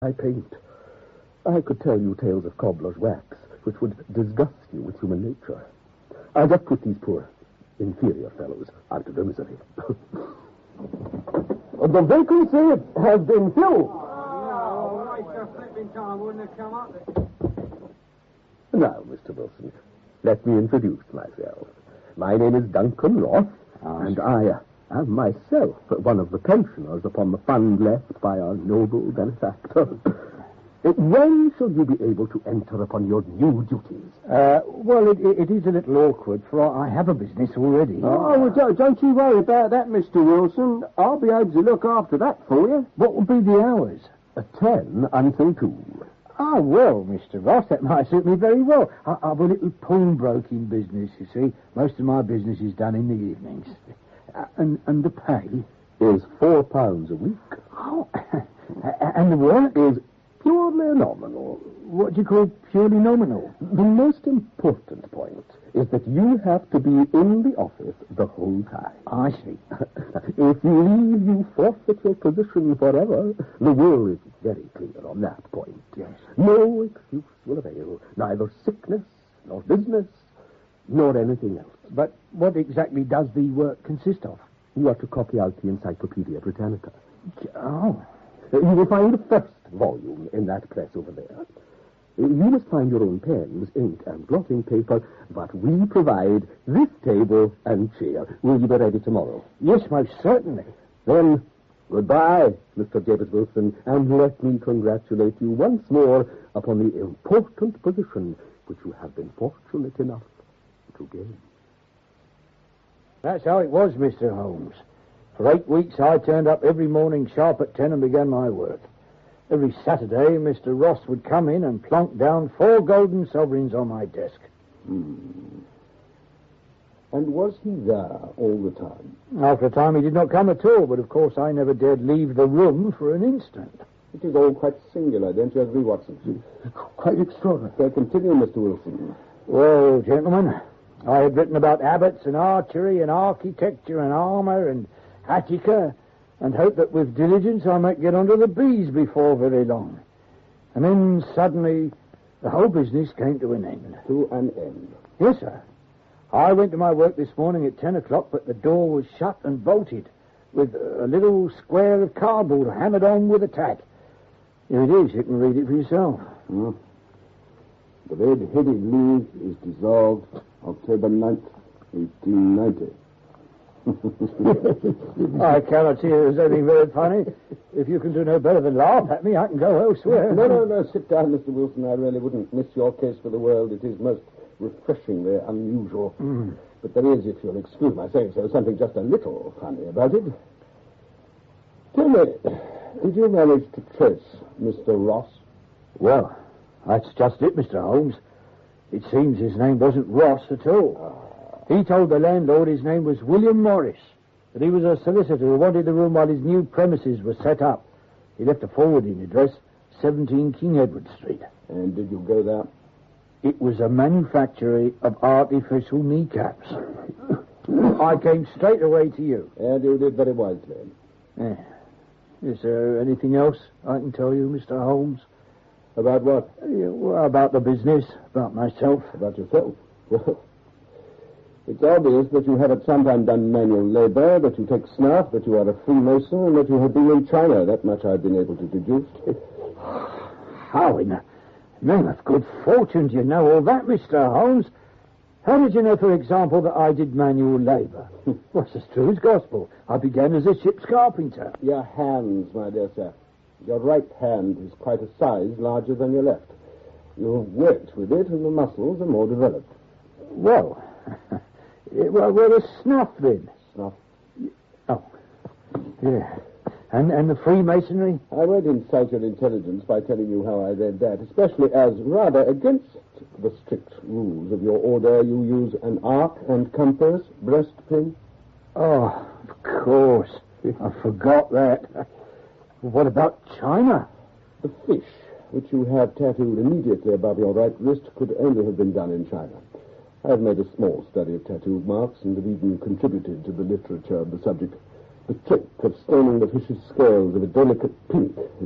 I paint. I could tell you tales of cobbler's wax, which would disgust you with human nature. I just put these poor, inferior fellows out of their misery. The vacancy has been filled. Now, Mr. Wilson, let me introduce myself. My name is Duncan Ross, and I am myself one of the pensioners upon the fund left by our noble benefactor. When shall you be able to enter upon your new duties? Well, it is a little awkward, for I have a business already. Oh, well, don't you worry about that, Mr. Wilson. I'll be able to look after that for you. What will be the hours? 10 until 2. Oh, well, Mr. Ross, that might suit me very well. I've a little pawnbroking business, you see. Most of my business is done in the evenings. And the pay? Is £4 a week. Oh, and the work? Is purely nominal. What do you call purely nominal? The most important point is that you have to be in the office the whole time. I see. If you leave, you forfeit your position forever. The will is very clear on that point. Yes. No excuse will avail. Neither sickness, nor business, nor anything else. But what exactly does the work consist of? You are to copy out the Encyclopedia Britannica. Oh. You will find the first volume in that press over there. You must find your own pens, ink, and blotting paper, but we provide this table and chair. Will you be ready tomorrow? Yes, most certainly. Then, goodbye, Mr. Jabez Wilson, and let me congratulate you once more upon the important position which you have been fortunate enough to gain. That's how it was, Mr. Holmes. For 8 weeks, I turned up every morning sharp at 10 and began my work. Every Saturday, Mr. Ross would come in and plonk down 4 golden sovereigns on my desk. And was he there all the time? After a time, he did not come at all, but of course I never dared leave the room for an instant. It is all quite singular, don't you agree, Watson? Quite extraordinary. So continue, Mr. Wilson. Well, gentlemen, I had written about abbots and archery and architecture and armor and Attica, and hoped that with diligence I might get onto the bees before very long. And then suddenly the whole business came to an end. To an end? Yes, sir. I went to my work this morning at 10 o'clock, but the door was shut and bolted, with a little square of cardboard hammered on with a tack. Here it is. You can read it for yourself. The Red-Headed League is dissolved October 9th, 1890. I cannot see there's anything very funny. If you can do no better than laugh at me, I can go elsewhere. No. Sit down, Mr. Wilson. I really wouldn't miss your case for the world. It is most refreshingly unusual. But there is, if you'll excuse my saying so, something just a little funny about it. Tell me, did you manage to trace Mr. Ross? Well, that's just it, Mr. Holmes. It seems his name wasn't Ross at all. He told the landlord his name was William Morris, that he was a solicitor who wanted the room while his new premises were set up. He left a forwarding address, 17 King Edward Street. And did you go there? It was a manufactory of artificial kneecaps. I came straight away to you. And you did very wisely. Is there anything else I can tell you, Mr. Holmes? About what? Well, about the business, about myself. About yourself? Well, it's obvious that you have at some time done manual labor, that you take snuff, that you are a Freemason, and that you have been in China. That much I've been able to deduce. How in the name of good fortune do you know all that, Mr. Holmes? How did you know, for example, that I did manual labor? Well, it's as true as gospel. I began as a ship's carpenter. Your hands, my dear sir. Your right hand is quite a size larger than your left. You have worked with it, and the muscles are more developed. Well, where is snuff, then? Snuff? Oh, yeah. And the Freemasonry? I won't insult your intelligence by telling you how I read that, especially as, rather against the strict rules of your order, you use an arc and compass, breastpin. Oh, of course. I forgot that. What about China? The fish, which you have tattooed immediately above your right wrist, could only have been done in China. I have made a small study of tattoo marks and have even contributed to the literature of the subject. The trick of staining the fish's scales of a delicate pink